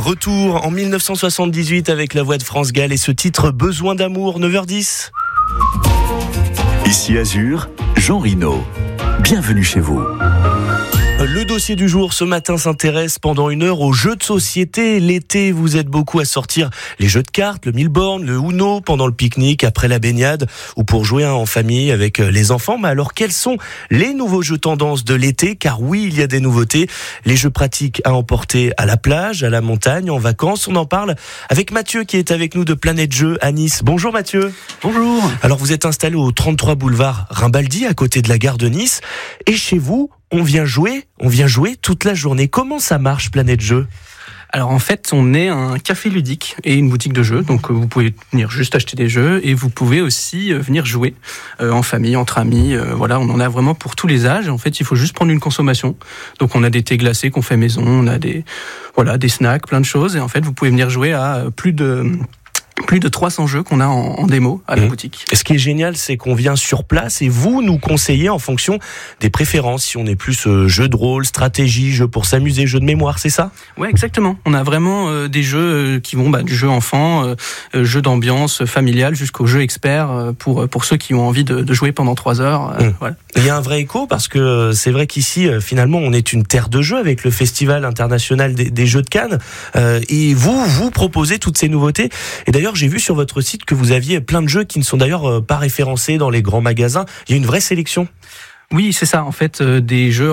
Retour en 1978 avec la voix de France Gall et ce titre Besoin d'amour, 9h10. Ici Azur, Jean Rino. Bienvenue chez vous. Le dossier du jour ce matin s'intéresse pendant une heure aux jeux de société. L'été, vous êtes beaucoup à sortir les jeux de cartes, le mille-bornes, le Uno pendant le pique-nique, après la baignade ou pour jouer en famille avec les enfants. Mais alors, quels sont les nouveaux jeux tendances de l'été ? Car oui, il y a des nouveautés. Les jeux pratiques à emporter à la plage, à la montagne, en vacances. On en parle avec Mathieu qui est avec nous de Planète Jeux à Nice. Bonjour Mathieu. Bonjour. Alors, vous êtes installé au 33 boulevard Rimbaldi, à côté de la gare de Nice. Et chez vous, on vient jouer toute la journée. Comment ça marche, Planète Jeux ? Alors en fait, on est un café ludique et une boutique de jeux. Donc vous pouvez venir juste acheter des jeux et vous pouvez aussi venir jouer en famille, entre amis. Voilà, on en a vraiment pour tous les âges. En fait, il faut juste prendre une consommation. Donc on a des thés glacés qu'on fait maison, on a des snacks, plein de choses. Et en fait, vous pouvez venir jouer à plus de 300 jeux qu'on a en démo à la boutique. Ce qui est génial, c'est qu'on vient sur place et vous nous conseillez en fonction des préférences. Si on est plus jeu de rôle, stratégie, jeu pour s'amuser, jeu de mémoire, c'est ça ? Ouais, exactement. On a vraiment des jeux qui vont du jeu enfant, jeu d'ambiance familiale, jusqu'au jeu expert pour ceux qui ont envie de jouer pendant 3 heures. Voilà. Il y a un vrai écho parce que c'est vrai qu'ici, finalement, on est une terre de jeux avec le Festival international des jeux de Cannes. Et vous proposez toutes ces nouveautés. Et d'ailleurs, j'ai vu sur votre site que vous aviez plein de jeux qui ne sont d'ailleurs pas référencés dans les grands magasins. Il y a une vraie sélection. Oui, c'est ça. En fait, des jeux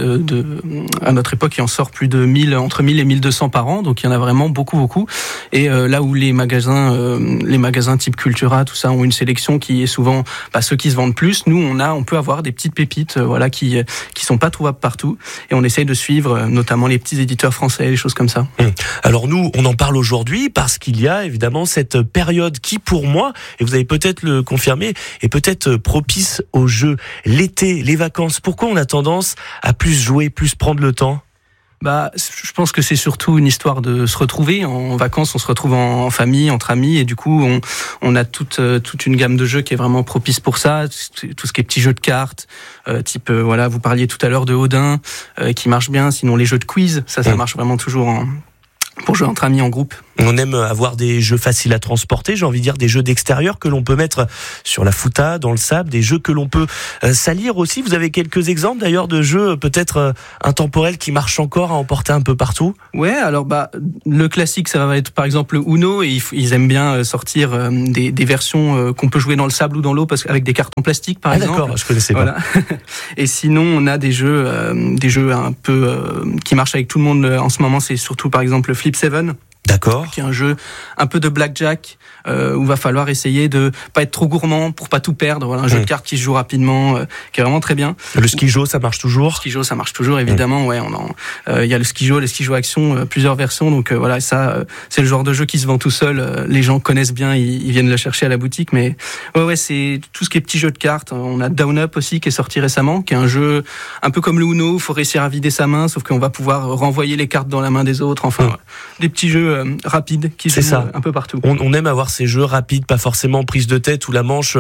à notre époque, il en sort plus de entre 1000 et 1200 par an. Donc, il y en a vraiment beaucoup. Et là où les magasins type Cultura, tout ça, ont une sélection qui est souvent ceux qui se vendent plus, nous, on peut avoir des petites pépites, qui sont pas trouvables partout. Et on essaye de suivre, notamment les petits éditeurs français, les choses comme ça. Alors nous, on en parle aujourd'hui parce qu'il y a évidemment cette période qui, pour moi, et vous allez peut-être le confirmer, est peut-être propice aux jeux. L'été, les vacances, pourquoi on a tendance à plus jouer, plus prendre le temps ? Je pense que c'est surtout une histoire de se retrouver. En vacances, on se retrouve en famille, entre amis, et du coup, on a toute une gamme de jeux qui est vraiment propice pour ça. Tout ce qui est petits jeux de cartes, type, vous parliez tout à l'heure de Odin, qui marche bien. Sinon, les jeux de quiz, ça marche vraiment toujours pour jouer entre amis en groupe. On aime avoir des jeux faciles à transporter, j'ai envie de dire des jeux d'extérieur que l'on peut mettre sur la fouta, dans le sable, des jeux que l'on peut salir aussi. Vous avez quelques exemples d'ailleurs de jeux peut-être intemporels qui marchent encore à emporter un peu partout ? Ouais, alors le classique ça va être par exemple le Uno, et ils aiment bien sortir des versions qu'on peut jouer dans le sable ou dans l'eau avec des cartes en plastique par exemple. D'accord, je connaissais pas. Et sinon on a des jeux un peu qui marchent avec tout le monde en ce moment, c'est surtout par exemple le Flip 7. D'accord. Qui est un jeu un peu de blackjack où va falloir essayer de pas être trop gourmand pour pas tout perdre. Voilà, un jeu de cartes qui se joue rapidement, qui est vraiment très bien. Le skijo, ça marche toujours. Le skijo, ça marche toujours évidemment. Ouais, il y a le skijo action, plusieurs versions. Donc ça, c'est le genre de jeu qui se vend tout seul. Les gens connaissent bien, ils viennent le chercher à la boutique. Mais ouais, c'est tout ce qui est petits jeux de cartes. On a Down Up aussi qui est sorti récemment, qui est un jeu un peu comme le Uno. Il faut réussir à vider sa main, sauf qu'on va pouvoir renvoyer les cartes dans la main des autres. Enfin, des petits jeux rapides qui se jouent un peu partout. On aime avoir ces jeux rapides, pas forcément prise de tête où la manche,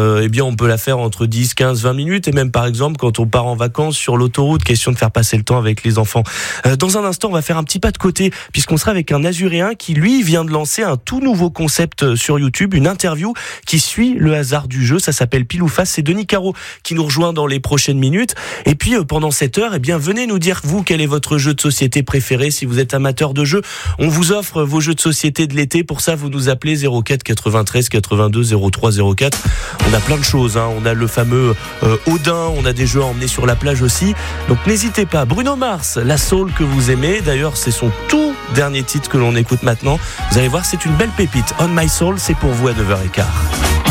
on peut la faire entre 10, 15, 20 minutes et même par exemple quand on part en vacances sur l'autoroute, question de faire passer le temps avec les enfants. Dans un instant, on va faire un petit pas de côté puisqu'on sera avec un Azuréen qui lui vient de lancer un tout nouveau concept sur YouTube, une interview qui suit le hasard du jeu. Ça s'appelle Pile ou Face. C'est Denis Caro qui nous rejoint dans les prochaines minutes. Et puis pendant cette heure, venez nous dire vous quel est votre jeu de société préféré. Si vous êtes amateur de jeux, on vous offre vos jeux de société de l'été. Pour ça, vous nous appelez 04 93 82 03 04. On a plein de choses. On a le fameux Odin. On a des jeux à emmener sur la plage aussi. Donc n'hésitez pas. Bruno Mars, la soul que vous aimez. D'ailleurs, c'est son tout dernier titre que l'on écoute maintenant. Vous allez voir, c'est une belle pépite. On My Soul, c'est pour vous à 9h15.